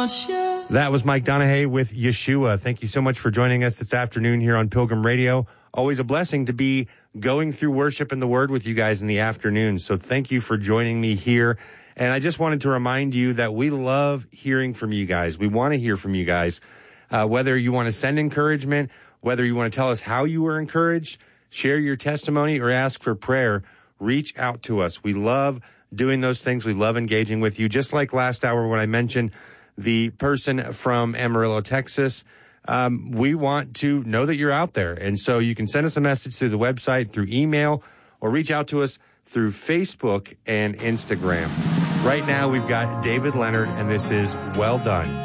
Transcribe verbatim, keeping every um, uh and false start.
want you. That was Mike Donahue with Yeshua. Thank you so much for joining us this afternoon here on Pilgrim Radio. Always a blessing to be going through worship and the Word with you guys in the afternoon. So thank you for joining me here. And I just wanted to remind you that we love hearing from you guys. We want to hear from you guys, uh, whether you want to send encouragement, whether you want to tell us how you were encouraged, share your testimony, or ask for prayer. Reach out to us. We love doing those things. We love engaging with you. Just like last hour when I mentioned the person from Amarillo, Texas, um, we want to know that you're out there. And so you can send us a message through the website, through email, or reach out to us through Facebook and Instagram. Right now, we've got David Leonard, and this is Well Done.